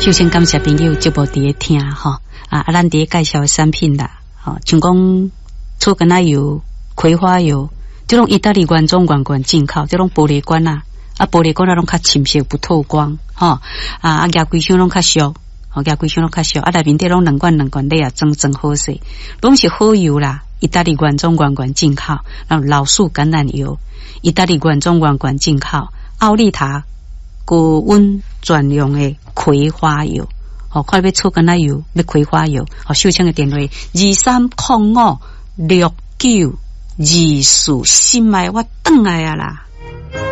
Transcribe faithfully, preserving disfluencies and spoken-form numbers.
首先感谢朋友节目伫咧听哈啊，啊，咱伫咧介绍的产品啦，吼、哦，像讲醋橄榄油、葵花油，这种意大利原装原罐进口，这种玻璃罐啊，啊，玻璃罐啊，拢较深色不透光，吼、哦，啊，啊，牙规箱拢较俗，吼，牙规箱拢较俗，啊，内面底拢两罐两罐咧啊，装装好势，拢是好油啦，意大利原装原罐进口，然后老树橄榄油，意大利原装原罐进口，奥利塔高温专用的葵花油。哦，快要醋橄榄油，要葵花油，哦，秀清的电话二三零五六九二四，心爱我转来啊啦。